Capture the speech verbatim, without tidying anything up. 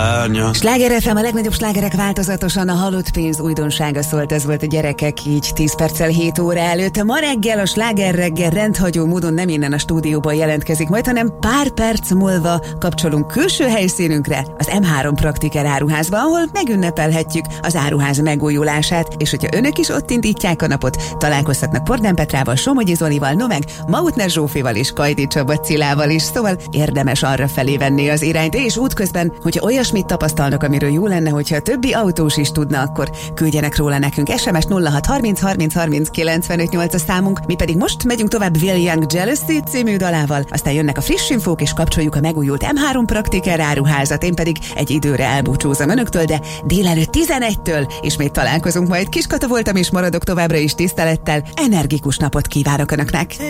Sláger ef em, a legnagyobb slágerek változatosan, a halott pénz újdonsága szólt, ez volt a gyerekek így tíz perccel hét óra előtt. Ma reggel a Sláger reggel rendhagyó módon nem innen a stúdióban jelentkezik majd, hanem pár perc múlva kapcsolunk külső helyszínünkre, az em három Praktiker áruházba, ahol megünnepelhetjük az áruház megújulását, és hogyha önök is ott indítják a napot, találkozhatnak Pordán Petrával, Somogyi Zolival, no meg Mautner Zsófival és Kajdi Csaba Cilával is, szóval érdemes arra felé venni az irányt, és útközben, hogyha olyasmit tapasztalnak, amiről jó lenne, hogyha a többi autós is tudna, akkor küldjenek róla nekünk. es em es nulla hat harminc harminc harminc kilencvenöt nyolc a számunk, mi pedig most megyünk tovább Will Young Jealousy című dalával, aztán jönnek a friss infók, és kapcsoljuk a megújult em három Praktiker áruházat. Én pedig egy időre elbúcsúzom önöktől, de délelőtt tizenegytől ismét találkozunk majd. Kis Kata voltam, és maradok továbbra is tisztelettel. Energikus napot kívánok önöknek!